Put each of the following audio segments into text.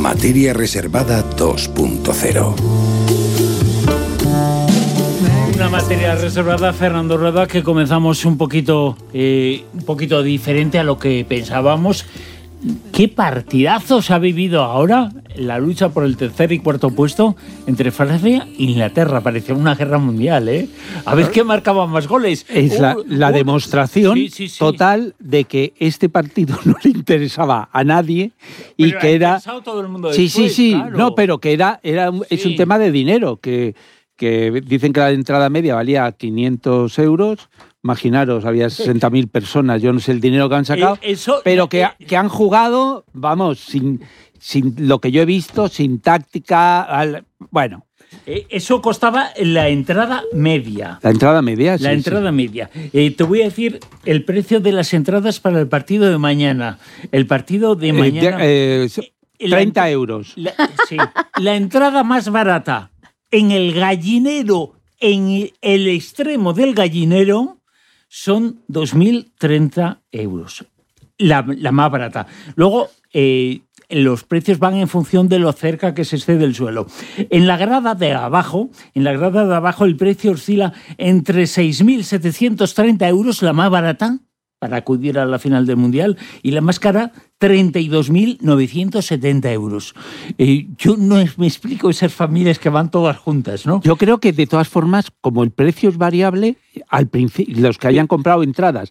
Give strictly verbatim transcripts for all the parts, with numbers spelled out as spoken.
Materia reservada dos punto cero. Una materia reservada, Fernando Rueda, que comenzamos un poquito, eh, un poquito diferente a lo que pensábamos. ¿Qué partidazos ha vivido ahora la lucha por el tercer y cuarto puesto entre Francia e Inglaterra? Parecía una guerra mundial, ¿eh? A ver qué marcaba más goles. Es la, la uh, demostración sí, sí, sí. total de que este partido no le interesaba a nadie y pero que era... todo el mundo sí, después, sí, sí. claro. No, pero que era, era sí. Es un tema de dinero, que, que dicen que la entrada media valía quinientos euros. Imaginaros, había sesenta mil personas, yo no sé el dinero que han sacado, eh, eso, pero que, eh, que han jugado, vamos, sin, sin lo que yo he visto, sin táctica, al, bueno. Eh, eso costaba la entrada media. La entrada media, sí. La entrada sí. media. Eh, te voy a decir el precio de las entradas para el partido de mañana. El partido de mañana... Eh, eh, treinta la, euros. La, sí, la entrada más barata en el gallinero, en el extremo del gallinero... son dos mil treinta euros, la, la más barata. Luego, eh, los precios van en función de lo cerca que se esté del suelo. En la grada de abajo, en la grada de abajo el precio oscila entre seis mil setecientos treinta euros, la más barata, para acudir a la final del Mundial, y la más cara, treinta y dos mil novecientos setenta euros. Eh, yo no me explico esas familias que van todas juntas, ¿no? Yo creo que, de todas formas, como el precio es variable, al principio, los que hayan comprado entradas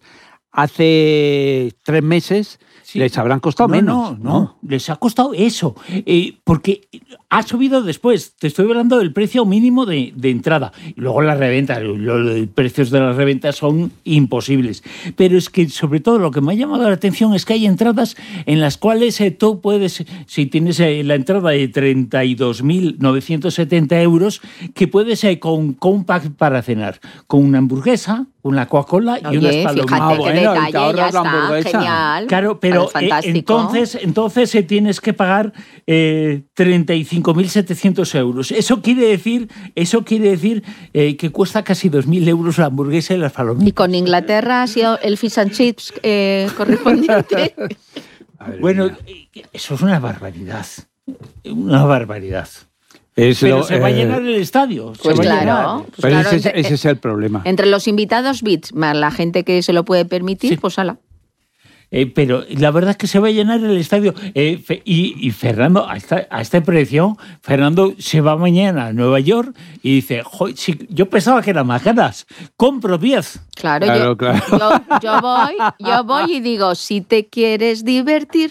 hace tres meses, sí. les habrán costado no, menos. No, no, no, les ha costado eso, eh, porque ha subido después. Te estoy hablando del precio mínimo de, de entrada. Y luego las reventas, los precios de las reventas son imposibles. Pero es que, sobre todo, lo que me ha llamado la atención es que hay entradas en las cuales eh, tú puedes, si tienes eh, la entrada de treinta y dos mil novecientos setenta euros, que puedes ir eh, con, con un pack para cenar, con una hamburguesa, una Coca-Cola y Oye, unas palomitas. Fíjate, ah, bueno, detalle, ya está, genial. Claro, pero eh, entonces, entonces eh, tienes que pagar eh, treinta y cinco mil setecientos euros. Eso quiere decir, eso quiere decir eh, que cuesta casi dos mil euros la hamburguesa y las palomitas. Y con Inglaterra ha sido el fish and chips eh, correspondiente. Bueno, eso es una barbaridad. Una barbaridad. Es pero lo, se va a eh, llenar el estadio. Pues se va claro. A llenar. Pues pero claro, ese, entre, ese es el problema. Entre los invitados V I Ps más la gente que se lo puede permitir, sí. pues ala. Eh, pero la verdad es que se va a llenar el estadio. Eh, y, y Fernando, a, esta, a este precio, Fernando se va mañana a Nueva York y dice, si, yo pensaba que eran más caras, compro diez. Claro, claro, yo, claro. Yo, yo, voy, yo voy y digo, si te quieres divertir.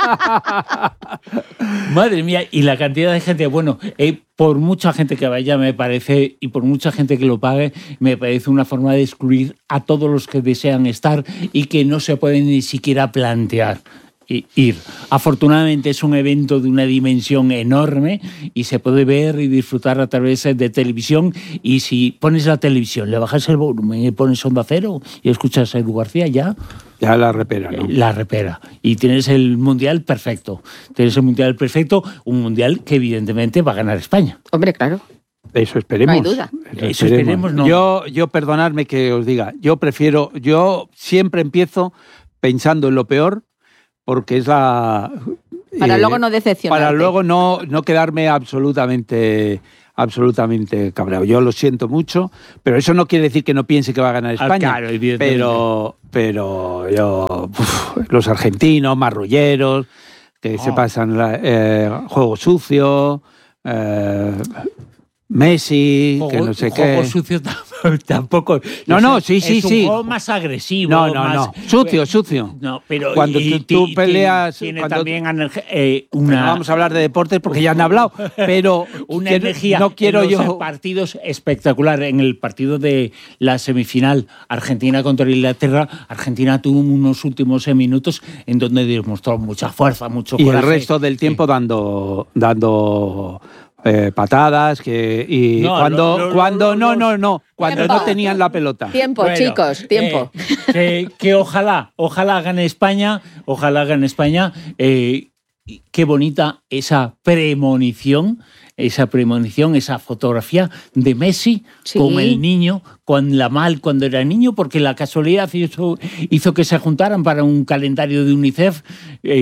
Madre mía, y la cantidad de gente, bueno, eh, por mucha gente que vaya, me parece, y por mucha gente que lo pague, me parece una forma de excluir a todos los que desean estar y que no se pueden ni siquiera plantear ir. Afortunadamente es un evento de una dimensión enorme y se puede ver y disfrutar a través de televisión, y si pones la televisión, le bajas el volumen y pones Onda Cero y escuchas a Edu García, ya... Ya la repera, ¿no? La repera. Y tienes el Mundial perfecto. Tienes el Mundial perfecto, un Mundial que evidentemente va a ganar España. Hombre, claro. Eso esperemos. No hay duda. Eso, Eso esperemos, no. Yo, yo, perdonadme que os diga, yo prefiero, yo siempre empiezo pensando en lo peor, porque es la... Para eh, luego no decepcionarte. Para luego no, no quedarme absolutamente... absolutamente cabreado. Yo lo siento mucho, pero eso no quiere decir que no piense que va a ganar España. Ah, claro, evidentemente. Pero, pero yo, uf, los argentinos, marrulleros, que oh. se pasan la, eh, juego sucio, eh, Messi, juego, que no sé juego qué. Juego sucio tampoco. No, no, sí, sí, es sí. un juego más agresivo. No, no, más, no. Sucio, sucio. No, pero cuando y, tú, tú y, peleas. Tiene cuando, también eh, una. No vamos a hablar de deportes porque ya han hablado, pero una que, energía. No quiero en los yo. partidos espectacular. En el partido de la semifinal Argentina contra Inglaterra, Argentina tuvo unos últimos minutos en donde demostró mucha fuerza, mucho y coraje. Y el resto del tiempo sí. dando, dando. Eh, patadas que y no, cuando lo, lo, cuando lo, lo, no no no cuando tiempo. no tenían la pelota. Tiempo, bueno, chicos, tiempo. Eh, que, que ojalá, ojalá gane España, ojalá gane España. Eh, qué bonita esa premonición, esa premonición, esa fotografía de Messi sí. con el niño, con la mal cuando era niño, porque la casualidad hizo, hizo que se juntaran para un calendario de UNICEF. Eh,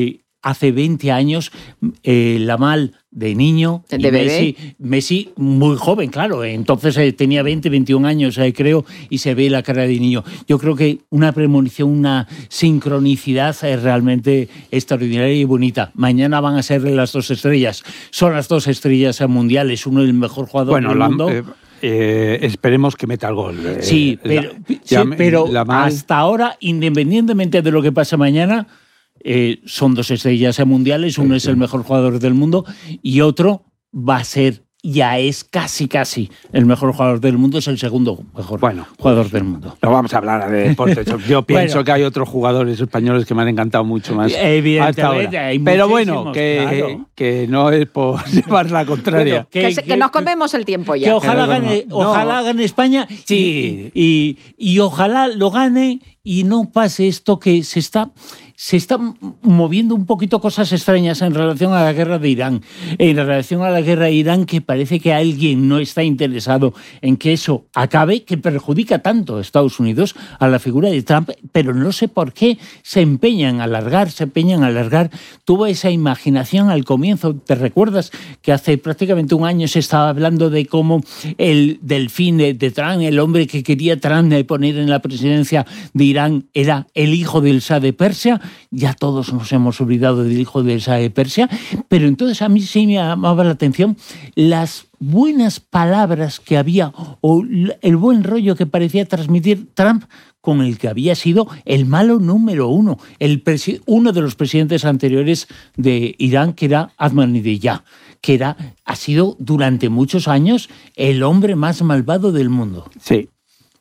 hace veinte años, eh, Lamal de niño, de y bebé. Messi, Messi muy joven, claro, entonces eh, tenía veinte, veintiún años, eh, creo, y se ve la cara de niño. Yo creo que una premonición, una sincronicidad es realmente extraordinaria y bonita. Mañana van a ser las dos estrellas, son las dos estrellas mundiales, uno el mejor jugador bueno, del la, mundo. Eh... Eh, esperemos que meta el gol. Eh, sí, pero, la, sí, ya, pero la mal... hasta ahora, independientemente de lo que pase mañana, eh, son dos estrellas mundiales, uno sí, es sí. el mejor jugador del mundo y otro va a ser, ya es casi casi el mejor jugador del mundo, es el segundo mejor bueno, jugador del mundo. No vamos a hablar de deporte. Yo pienso bueno, que hay otros jugadores españoles que me han encantado mucho más. Evidentemente, hay pero bueno, que, claro. que no es por llevar la contraria. Bueno, que, que, que nos comemos el tiempo ya. Que ojalá gane, no, ojalá gane España sí. y, y, y ojalá lo gane y no pase esto que se está... se están moviendo un poquito cosas extrañas en relación a la guerra de Irán. En relación a la guerra de Irán, que parece que alguien no está interesado en que eso acabe, que perjudica tanto a Estados Unidos, a la figura de Trump, pero no sé por qué se empeñan en alargar, se empeñan en alargar. Tuvo esa imaginación al comienzo. ¿Te recuerdas que hace prácticamente un año se estaba hablando de cómo el delfín de, de Trump, el hombre que quería Trump poner en la presidencia de Irán, era el hijo del Shah de Persia? Ya todos nos hemos olvidado del hijo del Shah de Persia, pero entonces a mí sí me llamaba la atención las buenas palabras que había o el buen rollo que parecía transmitir Trump con el que había sido el malo número uno, el presi- uno de los presidentes anteriores de Irán, que era Ahmadinejad, que era, ha sido durante muchos años el hombre más malvado del mundo. Sí.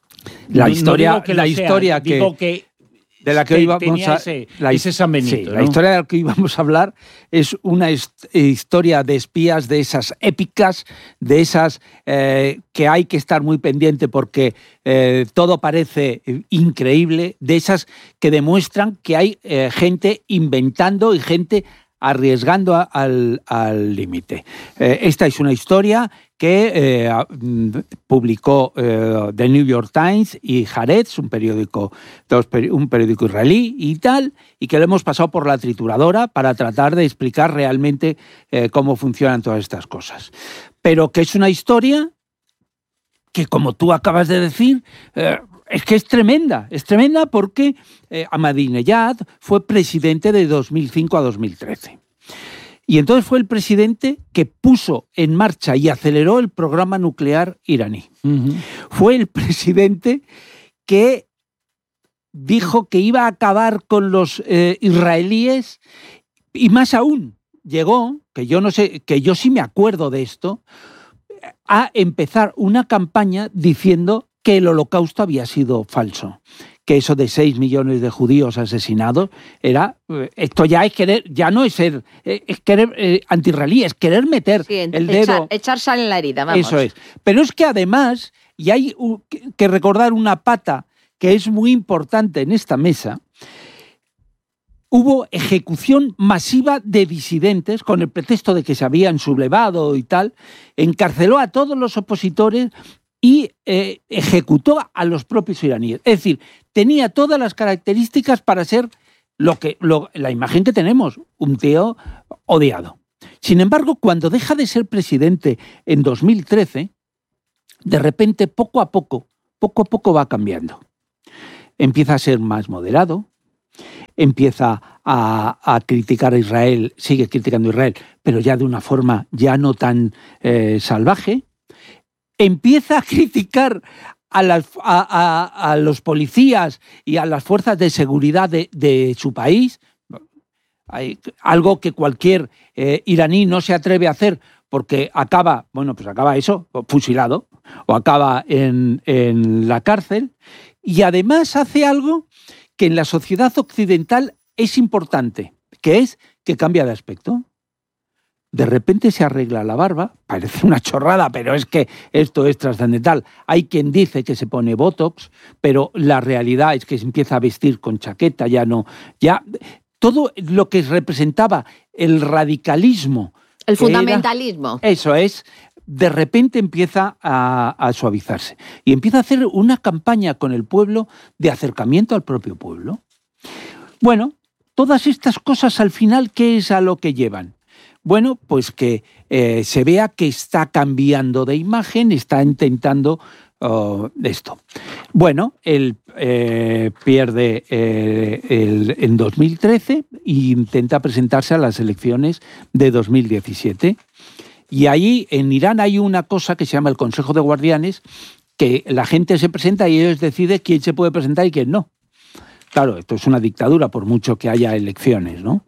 La no, historia, no que la sea, historia que... digo que de la que hoy vamos a, ese, la, ese San Benito, sí, ¿no? La historia de la que hoy vamos a hablar es una est- historia de espías, de esas épicas, de esas eh, que hay que estar muy pendiente porque eh, todo parece increíble, de esas que demuestran que hay eh, gente inventando y gente arriesgando a, al límite. Eh, esta es una historia que eh, publicó eh, The New York Times y Haaretz, un periódico, dos, un periódico israelí y tal, y que lo hemos pasado por la trituradora para tratar de explicar realmente eh, cómo funcionan todas estas cosas. Pero que es una historia que, como tú acabas de decir, eh, es que es tremenda, es tremenda porque eh, Ahmadinejad fue presidente de dos mil cinco a dos mil trece. Y entonces fue el presidente que puso en marcha y aceleró el programa nuclear iraní. Uh-huh. Fue el presidente que dijo que iba a acabar con los eh, israelíes y más aún llegó, que yo no sé, que yo sí me acuerdo de esto, a empezar una campaña diciendo que el holocausto había sido falso, que eso de seis millones de judíos asesinados era, esto ya es querer, ya no es ser, es querer eh, anti-israelí, es querer meter sí, el dedo. Echar, echar sal en la herida, vamos. Eso es. Pero es que además, y hay que recordar una pata que es muy importante en esta mesa, hubo ejecución masiva de disidentes con el pretexto de que se habían sublevado y tal, encarceló a todos los opositores y eh, ejecutó a los propios iraníes. Es decir, tenía todas las características para ser lo que, lo, la imagen que tenemos, un tío odiado. Sin embargo, cuando deja de ser presidente en dos mil trece, de repente, poco a poco, poco a poco va cambiando. Empieza a ser más moderado, empieza a, a criticar a Israel, sigue criticando a Israel, pero ya de una forma ya no tan eh, salvaje. Empieza a criticar a, las, a, a, a los policías y a las fuerzas de seguridad de, de su país, hay algo que cualquier eh, iraní no se atreve a hacer porque acaba, bueno, pues acaba eso, fusilado, o acaba en, en la cárcel, y además hace algo que en la sociedad occidental es importante, que es que cambia de aspecto. De repente se arregla la barba, parece una chorrada, pero es que esto es trascendental. Hay quien dice que se pone botox, pero la realidad es que se empieza a vestir con chaqueta, ya no, ya todo lo que representaba el radicalismo, el fundamentalismo. Era, eso es, de repente empieza a, a suavizarse y empieza a hacer una campaña con el pueblo de acercamiento al propio pueblo. Bueno, todas estas cosas al final, ¿qué es a lo que llevan? Bueno, pues que eh, se vea que está cambiando de imagen, está intentando uh, esto. Bueno, él eh, pierde eh, el, en dos mil trece e intenta presentarse a las elecciones de dos mil diecisiete. Y ahí en Irán hay una cosa que se llama el Consejo de Guardianes, que la gente se presenta y ellos deciden quién se puede presentar y quién no. Claro, esto es una dictadura, por mucho que haya elecciones, ¿no?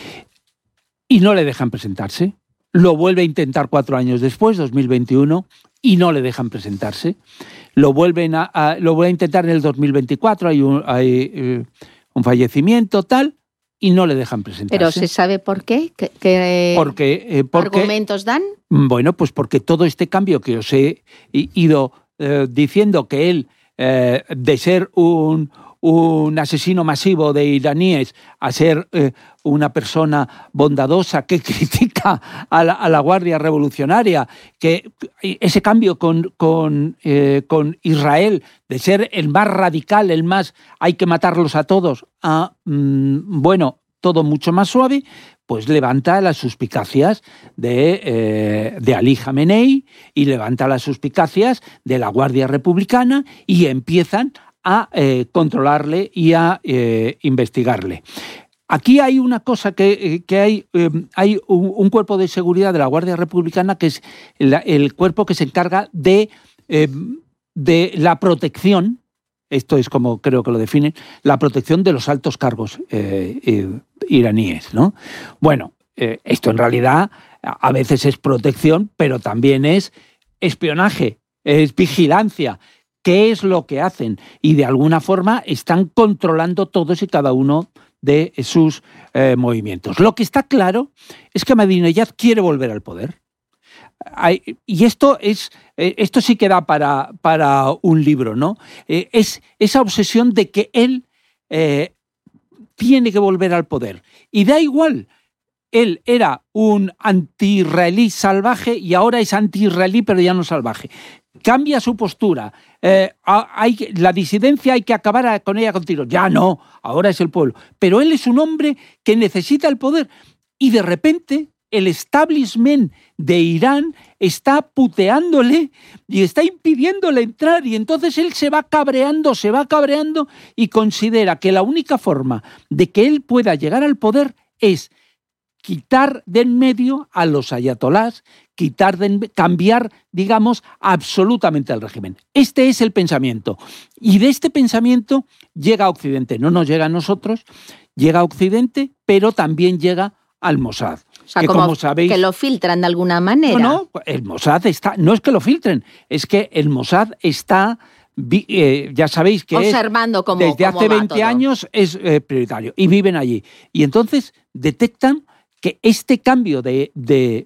Y no le dejan presentarse. Lo vuelve a intentar cuatro años después, dos mil veintiuno, y no le dejan presentarse. Lo vuelven a, a, lo vuelve a intentar en el dos mil veinticuatro, hay un, hay, eh, un fallecimiento, tal, y no le dejan presentarse. ¿Pero se sabe por qué? ¿Qué, qué porque, eh, porque, argumentos dan? Bueno, pues porque todo este cambio que os he ido eh, diciendo, que él, eh, de ser un... un asesino masivo de iraníes a ser eh, una persona bondadosa que critica a la, a la Guardia Revolucionaria, que ese cambio con, con, eh, con Israel, de ser el más radical, el más hay que matarlos a todos, a, mmm, bueno, todo mucho más suave, pues levanta las suspicacias de, eh, de Ali Jamenei y levanta las suspicacias de la Guardia Republicana y empiezan a eh, controlarle y a eh, investigarle. Aquí hay una cosa que, que hay, eh, hay un, un cuerpo de seguridad de la Guardia Republicana que es el, el cuerpo que se encarga de, eh, de la protección, esto es como creo que lo definen, la protección de los altos cargos eh, eh, iraníes, ¿no? Bueno, eh, esto en realidad a veces es protección, pero también es espionaje, es vigilancia. ¿Qué es lo que hacen? Y de alguna forma están controlando todos y cada uno de sus eh, movimientos. Lo que está claro es que Ahmadinejad quiere volver al poder. Hay, y esto es eh, esto sí que da para, para un libro, ¿no? Eh, es esa obsesión de que él eh, tiene que volver al poder. Y da igual, él era un anti-israelí salvaje y ahora es anti-israelí pero ya no salvaje. Cambia su postura. Eh, hay, la disidencia hay que acabar con ella con tiros. Ya no, ahora es el pueblo. Pero él es un hombre que necesita el poder. Y de repente el establishment de Irán está puteándole y está impidiéndole entrar. Y entonces él se va cabreando, se va cabreando y considera que la única forma de que él pueda llegar al poder es quitar de en medio a los ayatolás, quitar de, cambiar, digamos, absolutamente el régimen. Este es el pensamiento. Y de este pensamiento llega a Occidente. No nos llega a nosotros, llega a Occidente, pero también llega al Mossad. O sea, que, como, como sabéis, que lo filtran de alguna manera. No, no, el Mossad está... No es que lo filtren, es que el Mossad está... Eh, ya sabéis que observando es, cómo, desde cómo hace va veinte todo. años es eh, prioritario. Y viven allí. Y entonces detectan que este cambio de, de,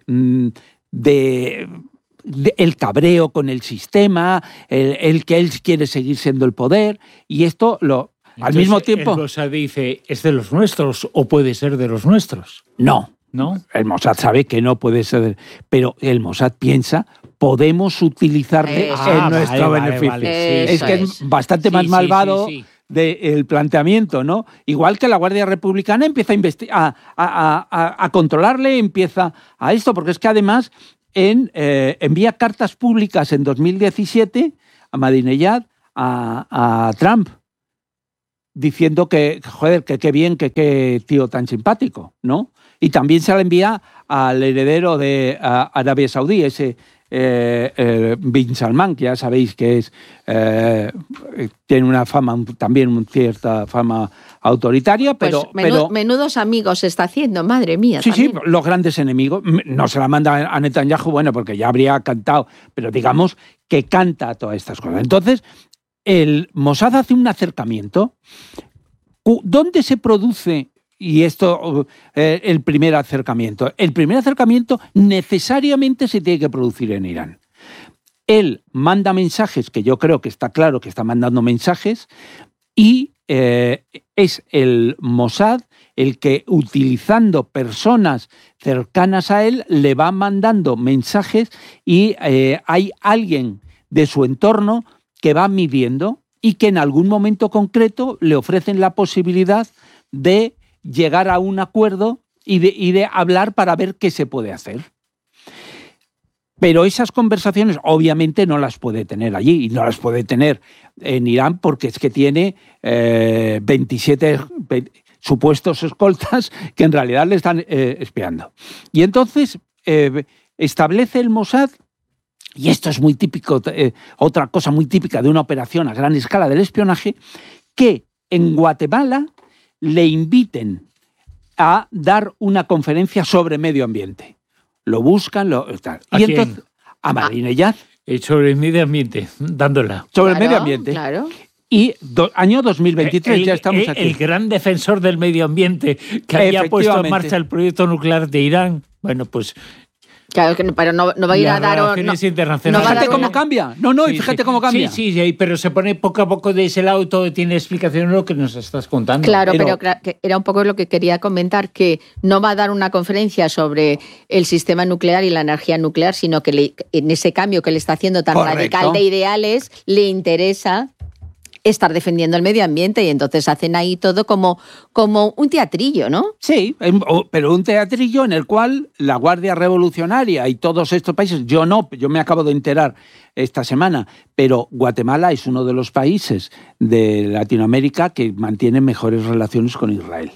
de, de el cabreo con el sistema, el, el que él quiere seguir siendo el poder, y esto lo entonces, al mismo tiempo... El Mossad dice, ¿es de los nuestros o puede ser de los nuestros? No, ¿no? El Mossad sabe que no puede ser, pero el Mossad piensa, podemos utilizarle Eso. en Ah, nuestro vale, beneficio. vale, vale. Es que es, es bastante sí, más sí, malvado... Sí, sí, sí. del planteamiento, ¿no? Igual que la Guardia Republicana empieza a, investi- a, a, a, a controlarle, empieza a esto, porque es que además en, eh, envía cartas públicas en dos mil diecisiete a Ahmadinejad, a, a Trump, diciendo que, joder, que qué bien, que qué tío tan simpático, ¿no? Y también se la envía al heredero de Arabia Saudí, ese eh, eh, Bin Salman, que ya sabéis que es eh, tiene una fama, también una cierta fama autoritaria, pero... Pues menú, pero menudos amigos se está haciendo, madre mía. Sí, también. sí, los grandes enemigos. No se la manda a Netanyahu, bueno, porque ya habría cantado, pero digamos que canta todas estas cosas. Entonces, el Mossad hace un acercamiento. ¿Dónde se produce, y esto, eh, el primer acercamiento? El primer acercamiento necesariamente se tiene que producir en Irán. Él manda mensajes, que yo creo que está claro que está mandando mensajes, y eh, es el Mossad el que, utilizando personas cercanas a él, le va mandando mensajes y eh, hay alguien de su entorno que va midiendo y que en algún momento concreto le ofrecen la posibilidad de llegar a un acuerdo y de, y de hablar para ver qué se puede hacer. Pero esas conversaciones obviamente no las puede tener allí y no las puede tener en Irán porque es que tiene eh, veintisiete veinte, supuestos escoltas que en realidad le están eh, espiando. Y entonces eh, establece el Mossad, y esto es muy típico, eh, otra cosa muy típica de una operación a gran escala del espionaje, que en Guatemala le inviten a dar una conferencia sobre medio ambiente. Lo buscan, lo tal. ¿A y quién? entonces a Ahmadinejad. Sobre el medio ambiente, dándola. Sobre Claro, el medio ambiente. Claro. Y do, año dos mil veintitrés, el, ya estamos el, aquí. El gran defensor del medio ambiente que había puesto en marcha el proyecto nuclear de Irán. Bueno, pues... Claro, que no, pero no, no va a ir a dar... Relaciones no, internacionales. no va a Fíjate dar cómo una... cambia. No, no, Sí, y fíjate sí. cómo cambia. Sí, sí, sí, pero se pone poco a poco de ese lado, todo tiene explicación en lo que nos estás contando. Claro, pero, Pero- pero era un poco lo que quería comentar, que no va a dar una conferencia sobre el sistema nuclear y la energía nuclear, sino que le, en ese cambio que le está haciendo tan Correcto. radical de ideales, le interesa estar defendiendo el medio ambiente y entonces hacen ahí todo como, como un teatrillo, ¿no? Sí, em, o- pero un teatrillo en el cual la Guardia Revolucionaria y todos estos países, yo no, yo me acabo de enterar esta semana, pero Guatemala es uno de los países de Latinoamérica que mantiene mejores relaciones con Israel.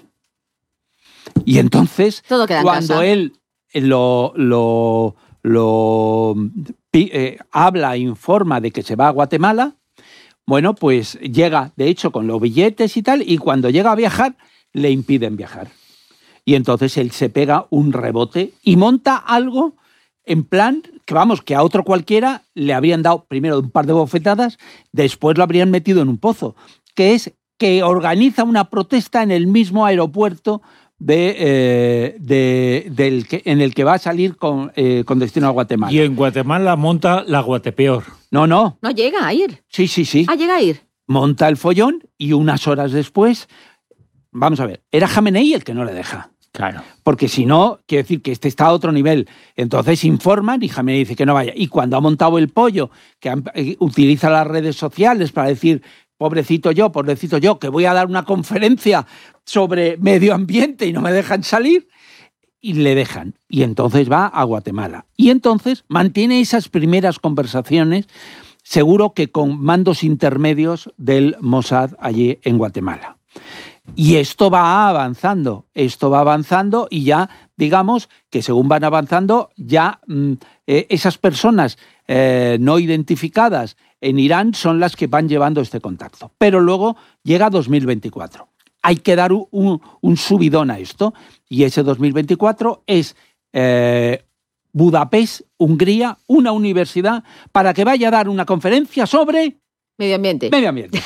Y entonces, Todo queda en cuando casa. él lo, lo, lo pi- eh, habla, informa de que se va a Guatemala, bueno, pues llega, de hecho, con los billetes y tal, y cuando llega a viajar, le impiden viajar. Y entonces él se pega un rebote y monta algo en plan que, vamos, que a otro cualquiera le habrían dado primero un par de bofetadas, después lo habrían metido en un pozo, que es que organiza una protesta en el mismo aeropuerto de, eh, de, del que, en el que va a salir con, eh, con destino a Guatemala. Y en Guatemala monta la Guatepeor. No, no. No llega a ir. Sí, sí, sí. Ah, llega a ir. Monta el follón y unas horas después, vamos a ver, era Jamenei el que no le deja. Claro. Porque si no, quiere decir que este está a otro nivel. Entonces informan y Jamenei dice que no vaya. Y cuando ha montado el pollo, que han- eh, utiliza las redes sociales para decir, pobrecito yo, pobrecito yo, que voy a dar una conferencia sobre medio ambiente y no me dejan salir, y le dejan. Y entonces va a Guatemala. Y entonces mantiene esas primeras conversaciones, seguro que con mandos intermedios del Mossad allí en Guatemala. Y esto va avanzando, esto va avanzando y ya, digamos, que según van avanzando, ya mm, eh, esas personas eh, no identificadas en Irán son las que van llevando este contacto. Pero luego llega dos mil veinticuatro. Hay que dar un, un, un subidón a esto y ese dos mil veinticuatro es eh, Budapest, Hungría, una universidad para que vaya a dar una conferencia sobre Medio ambiente. medio ambiente.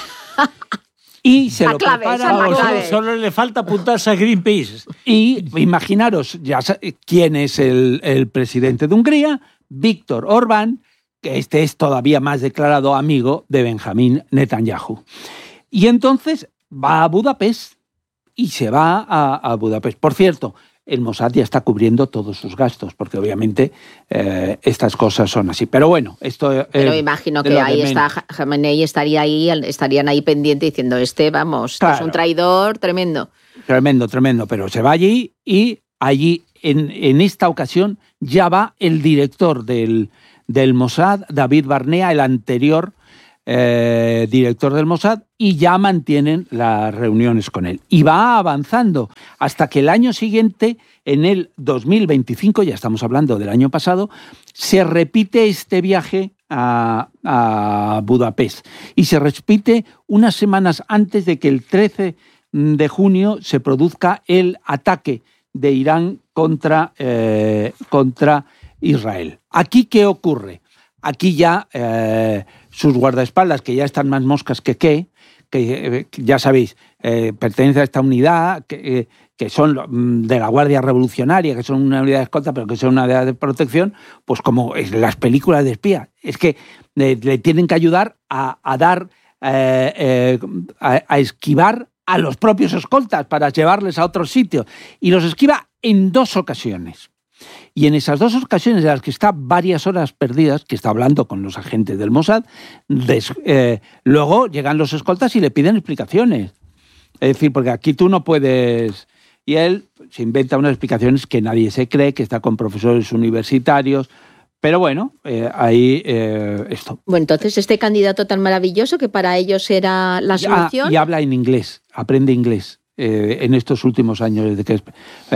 Y se La lo clave, prepara esa es la Vamos, clave. solo, solo le falta apuntarse a Greenpeace. Y imaginaros ya sa- quién es el, el presidente de Hungría, Víctor Orbán, que este es todavía más declarado amigo de Benjamín Netanyahu. Y entonces va a Budapest y se va a, a Budapest. Por cierto, el Mossad ya está cubriendo todos sus gastos, porque obviamente eh, estas cosas son así. Pero bueno, esto eh, Pero me imagino de que lo de ahí menos. está Ja- Jamenei, estaría ahí, estarían ahí pendientes diciendo, este, vamos, este es Claro. un traidor tremendo. Tremendo, tremendo, pero se va allí y allí en, en esta ocasión ya va el director del, del Mossad, David Barnea, el anterior eh, director del Mossad, y ya mantienen las reuniones con él. Y va avanzando hasta que el año siguiente, en el dos mil veinticinco, ya estamos hablando del año pasado, se repite este viaje a, a Budapest. Y se repite unas semanas antes de que el trece de junio se produzca el ataque de Irán contra, eh, contra Israel. ¿Aquí qué ocurre? Aquí ya eh, sus guardaespaldas, que ya están más moscas que qué, que eh, ya sabéis, eh, pertenecen a esta unidad, que, eh, que son mm, de la Guardia Revolucionaria, que son una unidad de escolta, pero que son una unidad de protección, pues como en las películas de espía. Es que eh, le tienen que ayudar a, a dar, eh, eh, a, a esquivar a los propios escoltas para llevarles a otros sitios. Y los esquiva en dos ocasiones. Y en esas dos ocasiones en las que está varias horas perdidas, que está hablando con los agentes del Mossad, des, eh, luego llegan los escoltas y le piden explicaciones. Es decir, porque aquí tú no puedes, y él se inventa unas explicaciones que nadie se cree, que está con profesores universitarios. Pero bueno, eh, ahí eh, esto. Bueno, entonces este candidato tan maravilloso que para ellos era la solución. Ah, y habla en inglés, aprende inglés eh, en estos últimos años desde que es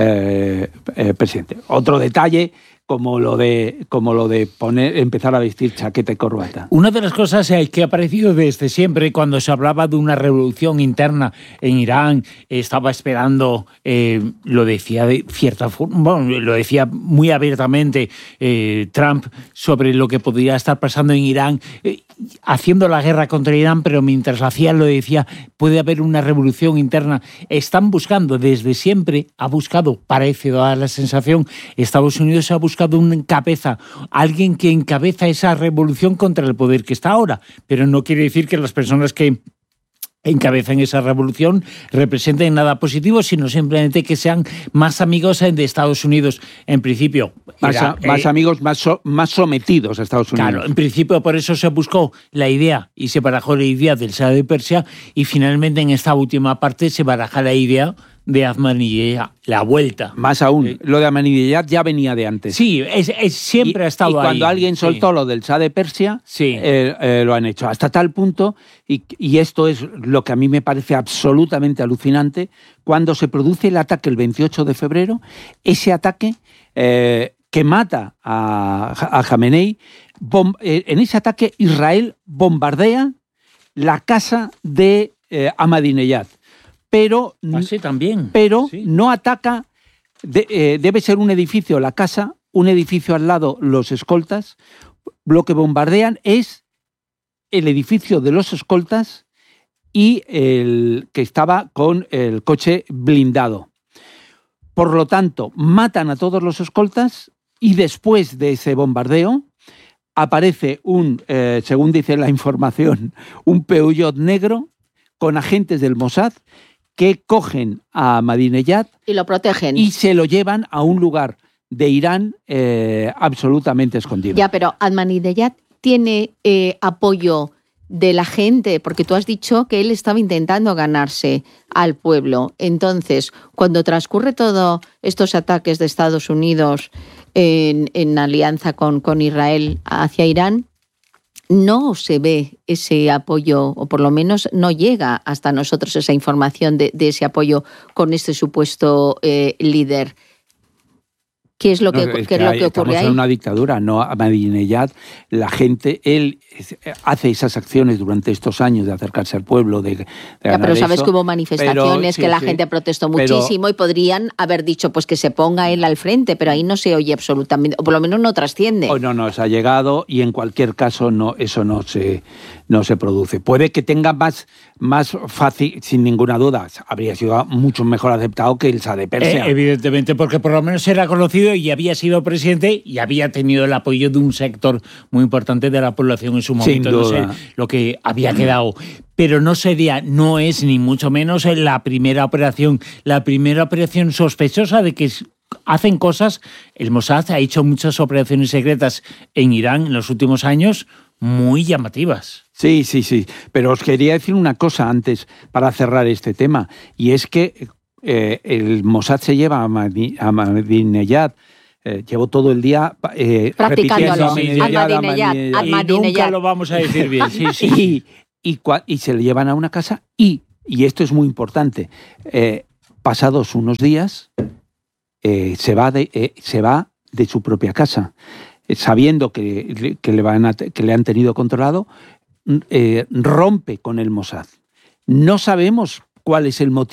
eh, eh, presidente. Otro detalle, como lo de como lo de poner empezar a vestir chaqueta y corbata. Una de las cosas que ha aparecido desde siempre cuando se hablaba de una revolución interna en Irán, estaba esperando, eh, lo decía de cierta forma, bueno, lo decía muy abiertamente eh, Trump sobre lo que podría estar pasando en Irán, eh, haciendo la guerra contra Irán, pero mientras hacía lo decía, puede haber una revolución interna. Están buscando, desde siempre ha buscado, parece dar la sensación, Estados Unidos ha buscado un cabeza, alguien que encabeza esa revolución contra el poder que está ahora, pero no quiere decir que las personas que encabezan esa revolución representen nada positivo, sino simplemente que sean más amigos de Estados Unidos. En principio... Más, era, más eh, amigos, más, so, más sometidos a Estados Unidos. Claro, en principio por eso se buscó la idea y se barajó la idea del Shah de Persia, y finalmente en esta última parte se baraja la idea de Ahmadinejad, la vuelta. Más aún, eh, lo de Ahmadinejad ya venía de antes. Sí, es, es, siempre y, ha estado y ahí. Y cuando alguien soltó sí. lo del Shah de Persia, sí. eh, eh, lo han hecho. Hasta tal punto, y, y esto es lo que a mí me parece absolutamente alucinante, cuando se produce el ataque el veintiocho de febrero, ese ataque eh, que mata a, a Jamenei, bom, eh, en ese ataque Israel bombardea la casa de eh, Ahmadinejad. Pero, ah, sí, también. pero sí. no ataca, de, eh, debe ser un edificio la casa, un edificio al lado los escoltas. Lo que bombardean es el edificio de los escoltas y el que estaba con el coche blindado. Por lo tanto, matan a todos los escoltas y después de ese bombardeo aparece un, eh, según dice la información, un Peugeot negro con agentes del Mossad que cogen a Ahmadinejad y lo protegen y se lo llevan a un lugar de Irán eh, absolutamente escondido. Ya, pero Ahmadinejad tiene eh, apoyo de la gente, porque tú has dicho que él estaba intentando ganarse al pueblo. Entonces, cuando transcurre todos estos ataques de Estados Unidos en, en alianza con, con Israel hacia Irán, no se ve ese apoyo, o por lo menos no llega hasta nosotros esa información de, de ese apoyo con este supuesto eh, líder. ¿Qué es lo que, no, es ¿qué es que lo hay, que ocurre estamos ahí? En una dictadura, no Ahmadinejad, la gente, él hace esas acciones durante estos años de acercarse al pueblo, de, de ya, pero sabes eso, que hubo manifestaciones, pero, sí, que la sí, gente protestó pero, muchísimo y podrían haber dicho pues que se ponga él al frente, pero ahí no se oye absolutamente, o por lo menos no trasciende. Oh, no, no, se ha llegado y en cualquier caso no, eso no se, no se produce. Puede que tenga más, más fácil, sin ninguna duda, habría sido mucho mejor aceptado que el Shah de Persia. Eh, evidentemente, porque por lo menos era conocido y había sido presidente y había tenido el apoyo de un sector muy importante de la población en su momento. No sé lo que había quedado. Pero no sería, no es ni mucho menos la primera operación, la primera operación sospechosa de que hacen cosas. El Mossad ha hecho muchas operaciones secretas en Irán en los últimos años muy llamativas. Sí, sí, sí. Pero os quería decir una cosa antes para cerrar este tema, y es que eh, el Mossad se lleva a Ahmadinejad. Eh, llevo todo el día eh, practicándolo. Ahmadinejad, y nunca lo vamos a decir bien. Sí, sí. Y, y, y se le llevan a una casa y, y esto es muy importante, eh, pasados unos días eh, se, va de, eh, se va de su propia casa, eh, sabiendo que, que, le van a, que le han tenido controlado, eh, rompe con el Mossad. No sabemos cuál es el motivo.